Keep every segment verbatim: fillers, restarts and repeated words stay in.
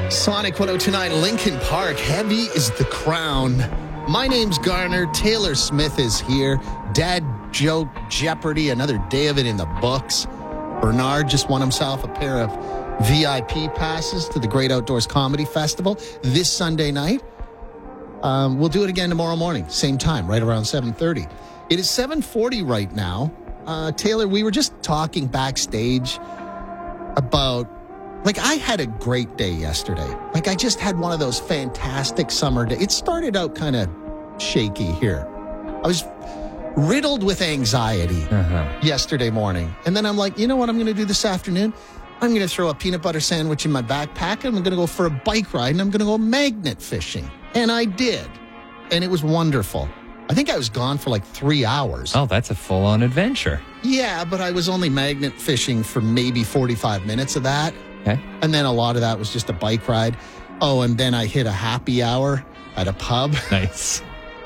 Sonic one oh two point nine, Lincoln Park. Heavy is the crown. My name's Garner. Taylor Smith is here. Dad joke Jeopardy. Another day of it in the books. Bernard just won himself a pair of V I P passes to the Great Outdoors Comedy Festival this Sunday night. Um, we'll do it again tomorrow morning, same time, right around seven thirty. It is seven forty right now. Uh, Taylor, we were just talking backstage about, like, I had a great day yesterday. Like, I just had one of those fantastic summer days. It started out kind of shaky here. I was riddled with anxiety uh-huh. yesterday morning. And then I'm like, you know what I'm going to do this afternoon? I'm going to throw a peanut butter sandwich in my backpack, and I'm going to go for a bike ride, and I'm going to go magnet fishing. And I did. And it was wonderful. I think I was gone for like three hours. Oh, that's a full-on adventure. Yeah, but I was only magnet fishing for maybe forty-five minutes of that. Okay. And then a lot of that was just a bike ride. Oh, and then I hit a happy hour at a pub. Nice.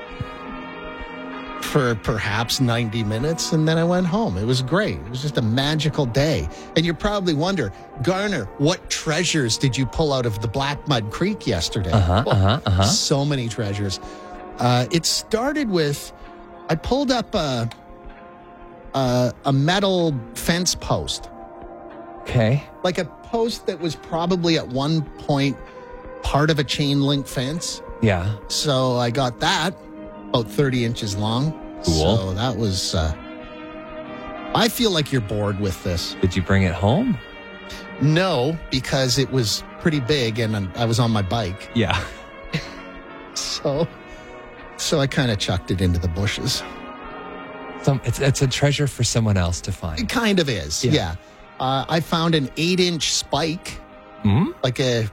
For perhaps ninety minutes, and then I went home. It was great. It was just a magical day. And you probably wonder, Garner, what treasures did you pull out of the Black Mud Creek yesterday? Uh-huh, oh, uh-huh, uh-huh. So many treasures. Uh, it started with, I pulled up a, a, a metal fence post. Okay. Like a post that was probably at one point part of a chain link fence. Yeah. So I got that, about thirty inches long. Cool. So that was, uh, I feel like you're bored with this. Did you bring it home? No, because it was pretty big and I was on my bike. Yeah. So, so I kind of chucked it into the bushes. Some, it's, it's a treasure for someone else to find. It kind of is, yeah. yeah. Uh, I found an eight-inch spike, mm-hmm. like a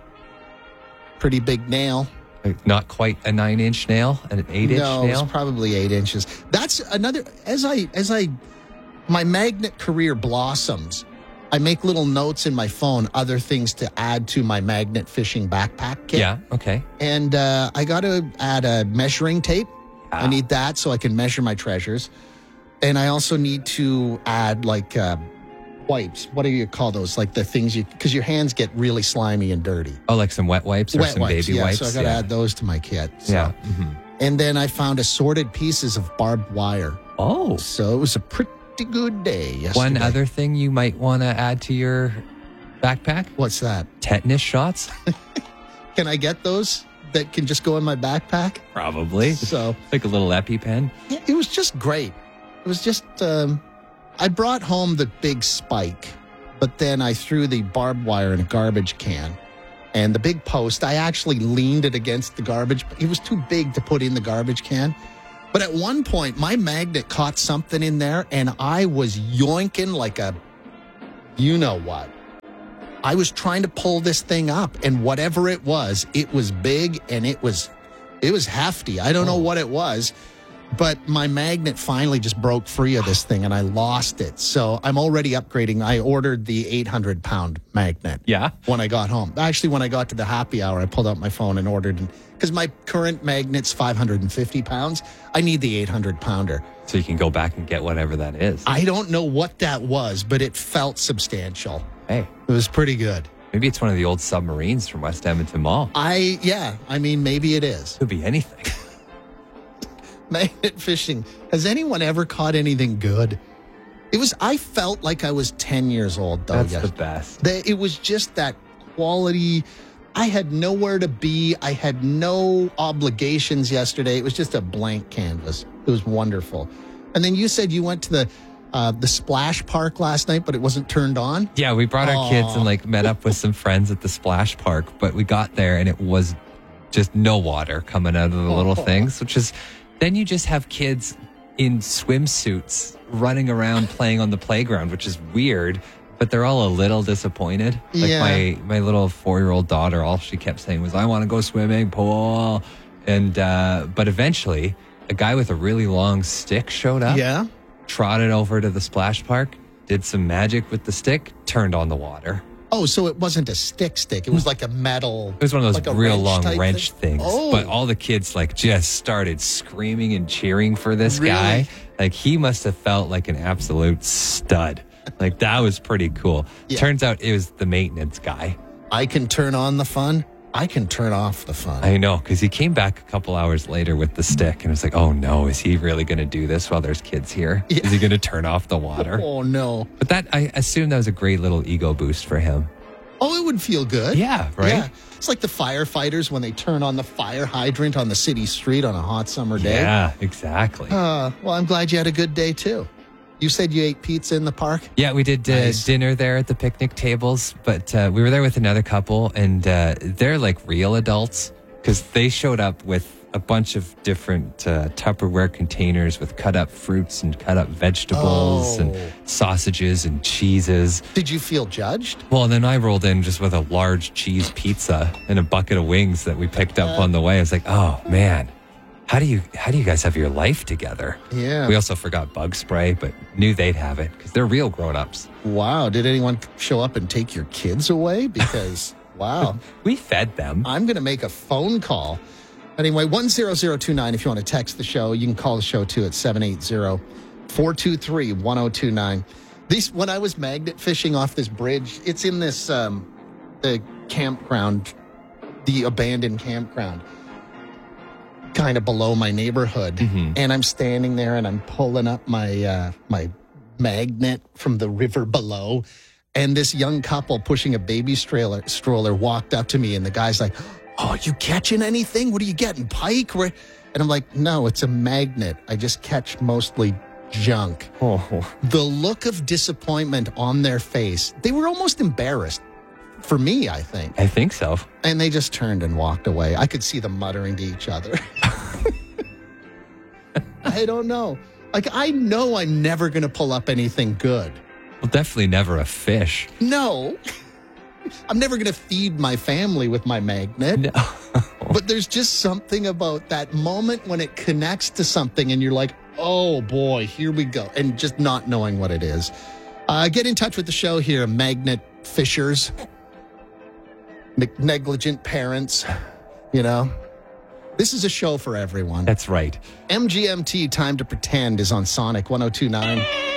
pretty big nail. Like not quite a nine-inch nail, an eight-inch no, nail? No, it's probably eight inches. That's another, as I, as I, my magnet career blossoms, I make little notes in my phone, other things to add to my magnet fishing backpack kit. Yeah, okay. And uh, I got to add a measuring tape. Ah. I need that so I can measure my treasures. And I also need to add like uh, wipes. What do you call those? Like the things you, because your hands get really slimy and dirty. Oh, like some wet wipes or wet some wipes, baby yeah, wipes? So I got to yeah. add those to my kit. So. Yeah. Mm-hmm. And then I found assorted pieces of barbed wire. Oh. So it was a pretty good day yesterday. One other thing you might want to add to your backpack? What's that? Tetanus shots? Can I get those that can just go in my backpack? Probably. So like a little EpiPen? Yeah, it was just great. It was just, um, I brought home the big spike, but then I threw the barbed wire in a garbage can. And the big post, I actually leaned it against the garbage. It was too big to put in the garbage can. But at one point, my magnet caught something in there, and I was yoinking like a you-know-what. I was trying to pull this thing up, and whatever it was, it was big, and it was it was hefty. I don't know what it was, but my magnet finally just broke free of this thing, and I lost it. So I'm already upgrading. I ordered the eight hundred pound magnet. Yeah. When I got home. Actually, when I got to the happy hour, I pulled out my phone and ordered, because my current magnet's five hundred fifty pounds. I need the eight hundred pounder. So you can go back and get whatever that is. I don't know what that was, but it felt substantial. Hey. It was pretty good. Maybe it's one of the old submarines from West Edmonton Mall. I, yeah, I mean, maybe it is. Could be anything. Magnet fishing. Has anyone ever caught anything good? It was, I felt like I was ten years old, though. That's yes. the best. The, it was just that quality. I had nowhere to be. I had no obligations yesterday. It was just a blank canvas. It was wonderful. And then you said you went to the uh, the splash park last night, but it wasn't turned on. Yeah, we brought our Aww. kids and like met up with some friends at the splash park, but we got there and it was just no water coming out of the little Oh. things, which is, then you just have kids in swimsuits running around playing on the playground, which is weird, but they're all a little disappointed. Like Yeah. my, my little four-year-old daughter, all she kept saying was, I want to go swimming pool. And, uh, but eventually a guy with a really long stick showed up. Yeah. Trotted over to the splash park, did some magic with the stick, turned on the water. Oh, so it wasn't a stick stick. It was like a metal. It was one of those like a real wrench long type wrench thing? things. Oh. But all the kids like just started screaming and cheering for this Really? guy. Like he must have felt like an absolute stud. Like that was pretty cool. Yeah. Turns out it was the maintenance guy. I can turn on the fun. I can turn off the fun. I know, because he came back a couple hours later with the stick, and it's like, oh no, is he really going to do this while there's kids here? Yeah. Is he going to turn off the water? Oh, no. But that, I assume that was a great little ego boost for him. Oh, it would feel good. Yeah, right? Yeah. It's like the firefighters when they turn on the fire hydrant on the city street on a hot summer day. Yeah, exactly. Uh, well, I'm glad you had a good day, too. You said you ate pizza in the park? Yeah, we did uh, Nice. dinner there at the picnic tables, but uh, we were there with another couple, and uh, they're like real adults because they showed up with a bunch of different uh, Tupperware containers with cut up fruits and cut up vegetables Oh. and sausages and cheeses. Did you feel judged? Well, and then I rolled in just with a large cheese pizza and a bucket of wings that we picked up on the way. I was like, oh man, how do you how do you guys have your life together? Yeah. We also forgot bug spray, but knew they'd have it because they're real grown-ups. Wow. Did anyone show up and take your kids away? Because, wow. We fed them. I'm going to make a phone call. Anyway, one zero zero two nine if you want to text the show. You can call the show too at seven eight zero, four two three, one zero two nine. These, when I was magnet fishing off this bridge, it's in this um, the campground, the abandoned campground, kind of below my neighborhood. Mm-hmm. And I'm standing there and I'm pulling up my uh, my magnet from the river below. And this young couple pushing a baby stroller, stroller walked up to me, and the guy's like, oh, you catching anything? What are you getting, pike? Where-" And I'm like, no, it's a magnet. I just catch mostly junk. Oh. The look of disappointment on their face, they were almost embarrassed. For me, I think. I think so. And they just turned and walked away. I could see them muttering to each other. I don't know. Like, I know I'm never going to pull up anything good. Well, definitely never a fish. No. I'm never going to feed my family with my magnet. No. But there's just something about that moment when it connects to something and you're like, oh boy, here we go. And just not knowing what it is. Uh, get in touch with the show here, magnet fishers, ne- negligent parents, you know. This is a show for everyone. That's right. M G M T Time to Pretend is on Sonic one oh two nine.